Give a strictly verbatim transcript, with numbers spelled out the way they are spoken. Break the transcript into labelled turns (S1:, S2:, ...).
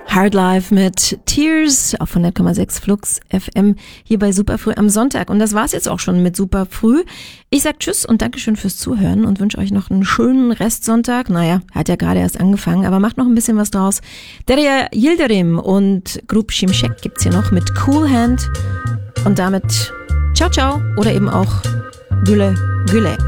S1: Hard Life mit Tears auf hundert Komma sechs Flux F M hier bei Superfrüh am Sonntag. Und das war's jetzt auch schon mit Superfrüh. Ich sag Tschüss und Dankeschön fürs Zuhören und wünsche euch noch einen schönen Restsonntag. Naja, hat ja gerade erst angefangen, aber macht noch ein bisschen was draus. Derya Yildirim und Grup Şimşek gibt's hier noch mit Cool Hand. Und damit ciao, ciao oder eben auch Güle, Güle.